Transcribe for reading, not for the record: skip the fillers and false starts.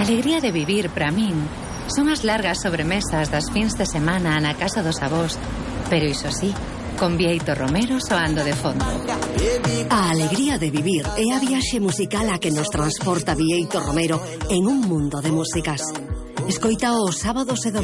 alegría de vivir para min son as largas sobremesas das fins de semana na casa dos avós, pero iso sí, con Bieito Romero soando de fondo. A alegría de vivir é a viaxe musical a que nos transporta Bieito Romero en un mundo de músicas. Escoita os sábados e